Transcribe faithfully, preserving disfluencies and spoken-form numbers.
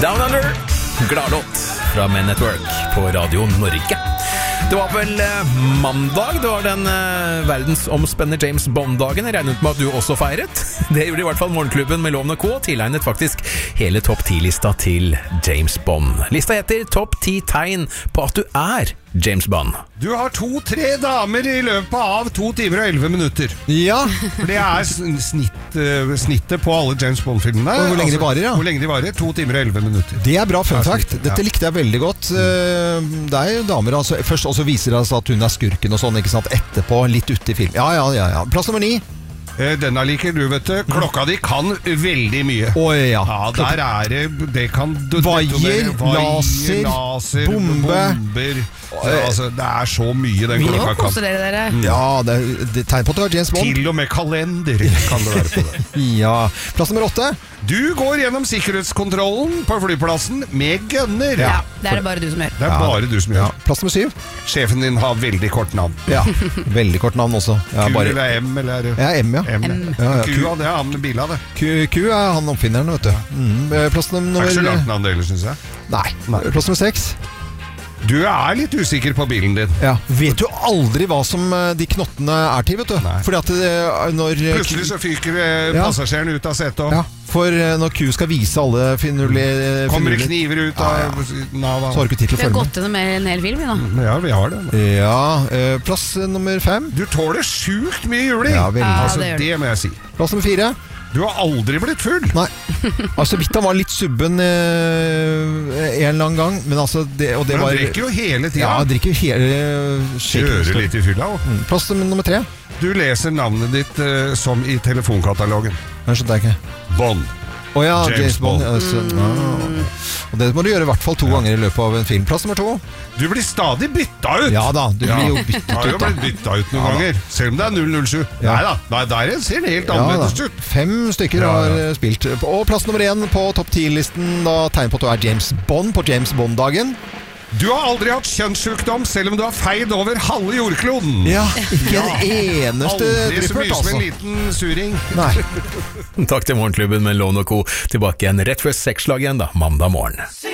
Down Under, gladlåt fra Men Network på Radio Norge. Det var vel eh, mandag, det var den eh, verdensomspennende James Bond-dagen. Jeg regnet med at du også feiret. Det gjorde i hvert fall Morgenklubben med Loven og Co. Tilegnet faktisk hele topp ti-lista til James Bond. Lista heter Topp ti tegn på at du er James Bond. Du har to-tre damer i løpet av to timer og elleve minutter. Ja. For det er snitt, uh, snittet på alle James Bond-filmene. Og hvor lenge de varer, ja. Hvor lenge de varer, to timer og elleve minutter. Det er bra fun fact. Ja. Dette likte jeg veldig godt. Det er jo damer, altså. Først også viser det at hun er skurken og sånn, ikke sant? Etterpå, litt ute i film. Ja, ja, ja, ja. Plass nummer ni. Denne liker du, vet du. Klokka di kan veldig mye. Åh, ja. Ja, der er det, det kan Vaier, laser, laser, bombe. bomber. Ja, altså, det er så mye den Vi klokka må kan. kose dere, dere. Ja, det er, det er tegn på at du er James Bond. Til og med kalender kan det være på det. Ja. Plass nummer åtte. Du går gjennom sikkerhetskontrollen på flyplassen med gunner. Ja, det er det bare du som gjør. Det er bare du som Ja. gjør. Plass nummer syv. Sjefen din har veldig kort navn. Ja. Veldig kort navn også. Ja, Q bare... eller M eller Ja, M, ja. M. M. Ja, ja. Q, det er han med bila, det. Q, Q er han oppfinneren, vet du. Mm. Plass Det nummer... er ikke så langt navn det heller, synes jeg. Nei. Plass nummer seks. Du er litt usikker på bilen din. Ja. Vet du aldri hva som eh, de knottene er til, vet du? Nei. Fordi at eh, når... Plutselig så fyker eh, Ja. passasjeren ut av setet og Ja, for eh, når Q skal vise alle finurlige... kommer det kniver ut av Ja, Nava. Så har du ikke tid til å Vi har følge gått gjennom en hel film, vi da. Ja, vi har det. Ja, eh, plass nummer fem. Du tåler sjukt mye juling. Ja, veldig. Ja, altså, det gjør du. det må jeg si. Plass nummer fire. Du har aldri blitt full. Nei. Altså, vidt han var litt subben eh, en eller annen gang, men altså... Det, og det Men han var, drikker jo hele tida. Ja, han drikker jo hele... Kjører litt i fylla også. Mm, Plass nummer tre. Du leser navnet ditt eh, som i telefonkatalogen. Den skjønte jeg ikke. Bond. Åja, oh, James James Bond. Bond. Ja, så, ah. Og det må du gjøre i hvert fall to Ja. ganger i løpet av en film. Plass nummer to. Du blir stadig bytta ut. Ja da, du Ja. blir jo byttet Har jo ut da. blitt bytta ut noen Ja da. ganger. Selv om det er null null sju. Ja. Nei da, Nei, der ser det helt Ja, annerledes da. ut. Fem stykker Ja, ja. har eh, spilt. Og plass nummer én på topp ti-listen, da tegn på at du er James Bond på James Bond-dagen. Du har aldri hatt kjønnssykdom, selv om du har feid over halve jordkloden. Ja, ikke en eneste Aldri så dryppert, mye som en altså. liten suring. Nei. Takk til Morgenklubben med Loven og Co. Tilbake igjen rett før seks slag igjen da, mandag morgen.